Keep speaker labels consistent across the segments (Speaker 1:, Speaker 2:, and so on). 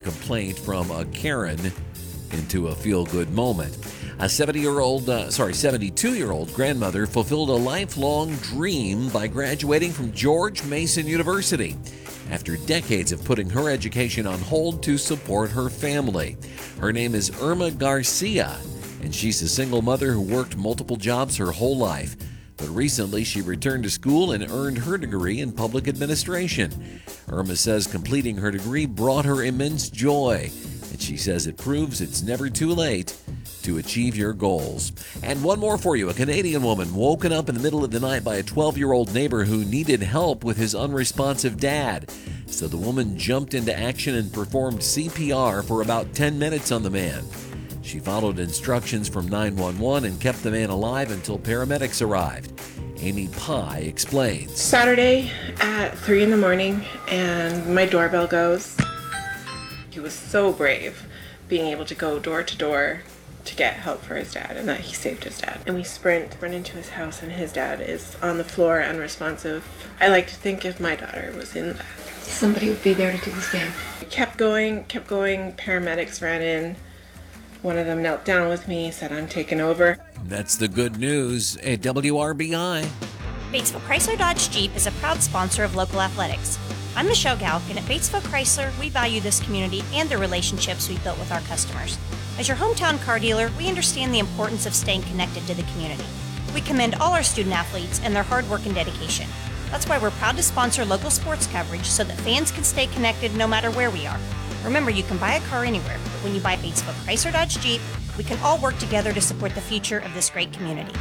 Speaker 1: complaint from a Karen into a feel-good moment. A 72-year-old grandmother fulfilled a lifelong dream by graduating from George Mason University after decades of putting her education on hold to support her family. Her name is Irma Garcia, and she's a single mother who worked multiple jobs her whole life. But recently, she returned to school and earned her degree in public administration. Irma says completing her degree brought her immense joy, and she says it proves it's never too late to achieve your goals. And one more for you. A Canadian woman woken up in the middle of the night by a 12-year-old neighbor who needed help with his unresponsive dad. So the woman jumped into action and performed CPR for about 10 minutes on the man. She followed instructions from 911 and kept the man alive until paramedics arrived. Amy Pye explains.
Speaker 2: Saturday at 3 in the morning, and my doorbell goes. He was so brave, being able to go door to door to get help for his dad, and that he saved his dad. And we run into his house, and his dad is on the floor, unresponsive. I like to think if my daughter was in that,
Speaker 3: somebody would be there to do the same.
Speaker 2: Kept going. Paramedics ran in. One of them knelt down with me, said, "I'm taking over."
Speaker 1: That's the good news at WRBI.
Speaker 4: Batesville Chrysler Dodge Jeep is a proud sponsor of local athletics. I'm Michelle Galk, and at Batesville Chrysler, we value this community and the relationships we've built with our customers. As your hometown car dealer, we understand the importance of staying connected to the community. We commend all our student athletes and their hard work and dedication. That's why we're proud to sponsor local sports coverage so that fans can stay connected no matter where we are. Remember, you can buy a car anywhere, but when you buy Batesville Chrysler Dodge Jeep, we can all work together to support the future of this great community.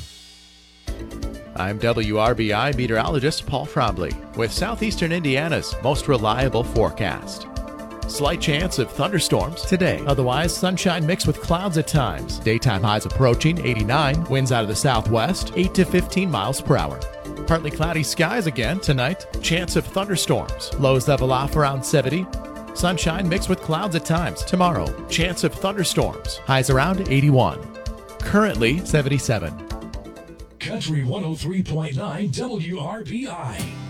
Speaker 5: I'm WRBI meteorologist Paul Frobley with Southeastern Indiana's most reliable forecast. Slight chance of thunderstorms today. Otherwise, sunshine mixed with clouds at times. Daytime highs approaching 89. Winds out of the southwest, 8 to 15 miles per hour. Partly cloudy skies again tonight. Chance of thunderstorms. Lows level off around 70. Sunshine mixed with clouds at times. Tomorrow, chance of thunderstorms. Highs around 81. Currently 77.
Speaker 6: Country 103.9 WRBI.